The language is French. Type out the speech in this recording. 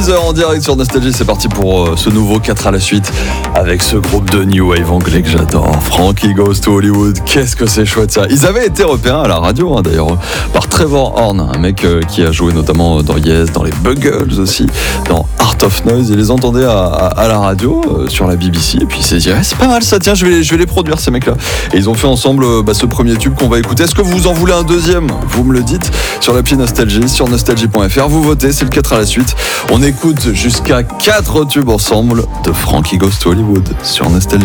6h en direct sur Nostalgie, c'est parti pour ce nouveau 4 à la suite avec ce groupe de New Wave anglais que j'adore, Frankie Goes to Hollywood. Qu'est-ce que c'est chouette ça. Ils avaient été repérés à la radio d'ailleurs par Trevor Horn, un mec qui a joué notamment dans Yes, dans les Buggles aussi, dans Art of Noise. Il les entendait à la radio sur la BBC et puis il s'est dit c'est pas mal ça, tiens je vais les produire ces mecs là. Et ils ont fait ensemble ce premier tube qu'on va écouter. Est-ce que vous en voulez un deuxième? Vous me le dites sur l'appli Nostalgie, sur nostalgie.fr. Vous votez, c'est le 4 à la suite. On écoute jusqu'à 4 tubes ensemble de Frankie Goes to Hollywood sur Nostalgie.